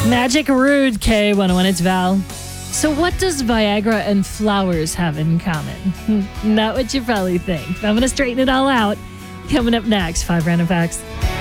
Magic Rude, K101, it's Val. So what does Viagra and flowers have in common? Not what you probably think. I'm going to straighten it all out. Coming up next, 5 random facts.